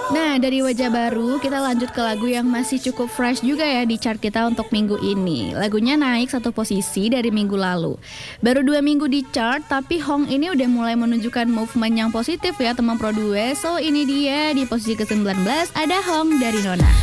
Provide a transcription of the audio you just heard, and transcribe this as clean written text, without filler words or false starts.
Nah, dari wajah baru, kita lanjut ke lagu yang masih cukup fresh juga ya di chart kita untuk minggu ini. Lagunya naik 1 posisi dari minggu lalu. Baru 2 minggu di chart, tapi Hong ini udah mulai menunjukkan movement yang positif ya teman Pro 2. So, ini dia di posisi ke-19 ada Hong dari Nona.